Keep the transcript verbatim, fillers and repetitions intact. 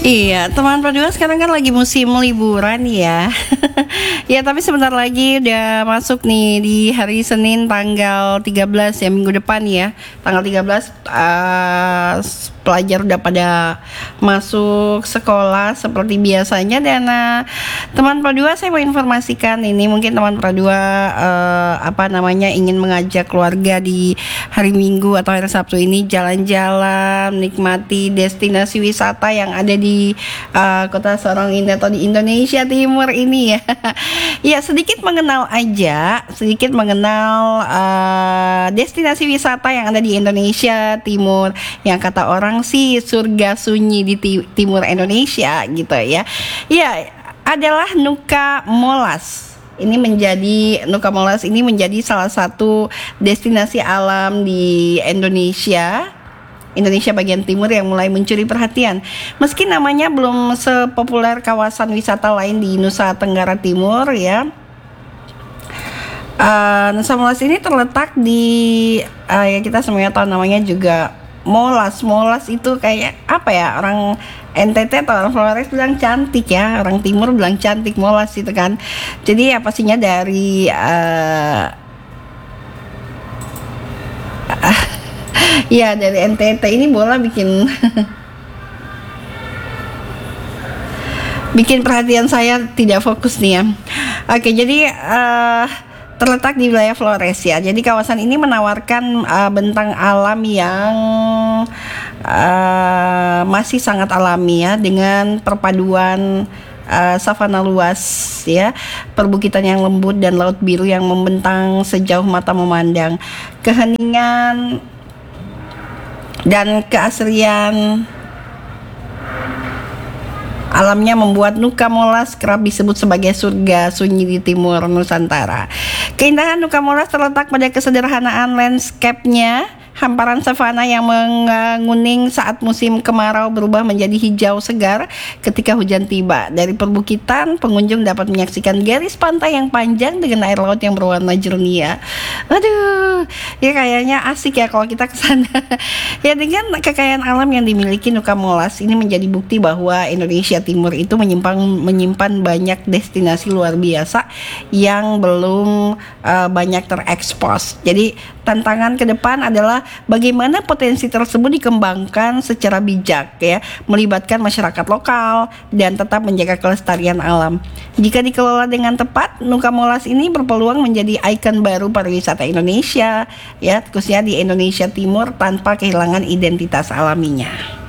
Iya, teman Pradua sekarang kan lagi musim liburan ya. Ya, tapi sebentar lagi udah masuk nih di hari Senin tanggal tiga belas ya, minggu depan ya. Tanggal tiga belas uh, pelajar udah pada masuk sekolah seperti biasanya. Dan uh, teman Pradua, saya mau informasikan ini, mungkin teman Pradua uh, apa namanya ingin mengajak keluarga di hari Minggu atau hari Sabtu ini jalan-jalan, menikmati destinasi wisata yang ada di uh, kota Sorong ini atau di Indonesia Timur ini ya. Ya, sedikit mengenal aja, sedikit mengenal uh, destinasi wisata yang ada di Indonesia Timur, yang kata orang sih surga sunyi di ti- timur Indonesia gitu ya. Ya, adalah Nuka Molas. Ini menjadi Nuka Molas ini menjadi salah satu destinasi alam di Indonesia. Indonesia bagian timur yang mulai mencuri perhatian. Meski namanya belum sepopuler kawasan wisata lain di Nusa Tenggara Timur ya. Uh, Nusa Molas ini terletak di uh, ya kita semuanya tahu namanya juga Molas. Molas itu kayak apa ya, orang N T T atau orang Flores bilang cantik ya, orang timur bilang cantik, Molas itu kan. Jadi ya pastinya dari uh, uh, ya dari N T T ini bola bikin bikin perhatian saya tidak fokus nih ya. Oke, jadi uh, terletak di wilayah Flores ya. Jadi kawasan ini menawarkan uh, bentang alam yang uh, masih sangat alami ya, dengan perpaduan Uh, savana luas ya, perbukitan yang lembut dan laut biru yang membentang sejauh mata memandang. Keheningan dan keasrian alamnya membuat Nuka Molas kerap disebut sebagai surga sunyi di timur Nusantara. Keindahan Nuka Molas terletak pada kesederhanaan landscape-nya. Hamparan savana yang menguning saat musim kemarau berubah menjadi hijau segar ketika hujan tiba. Dari perbukitan, pengunjung dapat menyaksikan garis pantai yang panjang dengan air laut yang berwarna jernih ya. Aduh, ya kayaknya asik ya kalau kita ke sana. Ya, dengan kekayaan alam yang dimiliki Nuka Molas ini menjadi bukti bahwa Indonesia Timur itu menyimpan menyimpan banyak destinasi luar biasa yang belum uh, banyak terekspos. Jadi tantangan ke depan adalah bagaimana potensi tersebut dikembangkan secara bijak ya, melibatkan masyarakat lokal dan tetap menjaga kelestarian alam. Jika dikelola dengan tepat, Nuka Molas ini berpeluang menjadi ikon baru pariwisata Indonesia ya, khususnya di Indonesia Timur tanpa kehilangan identitas alaminya.